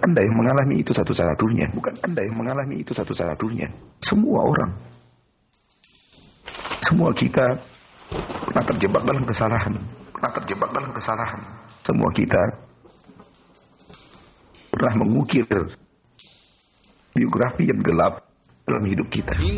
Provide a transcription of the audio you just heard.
Anda yang mengalami itu satu-satunya. Bukan Anda yang mengalami itu satu-satunya. Semua orang. Semua kita pernah terjebak dalam kesalahan. Semua kita pernah mengukir biografi yang gelap dalam hidup kita.